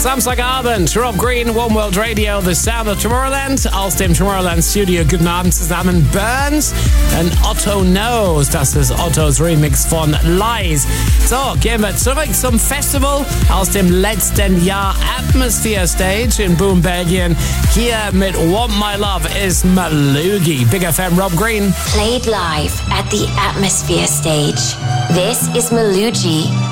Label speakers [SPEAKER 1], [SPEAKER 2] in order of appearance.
[SPEAKER 1] Samstagabend, Rob Green, One World Radio, The Sound of Tomorrowland. Aus dem Tomorrowland Studio, guten Abend zusammen, Burns und Otto Knows. Das ist Ottos Remix von Lies. So, gehen wir zurück zum Festival aus dem letzten Jahr. Atmosphere Stage in Boom, Belgien. Hier mit Want My Love ist Malugi. Big FM, Rob Green.
[SPEAKER 2] Played live at the Atmosphere Stage. This is Malugi